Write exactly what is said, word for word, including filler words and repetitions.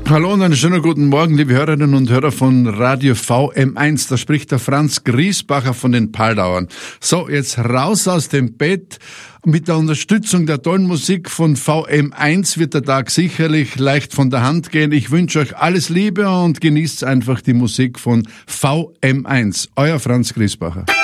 Hallo und einen schönen guten Morgen, liebe Hörerinnen und Hörer von Radio V M eins. Da spricht der Franz Griesbacher von den Paldauern. So, jetzt raus aus dem Bett. Mit der Unterstützung der tollen Musik von V M eins wird der Tag sicherlich leicht von der Hand gehen. Ich wünsche euch alles Liebe und genießt einfach die Musik von V M eins. Euer Franz Griesbacher.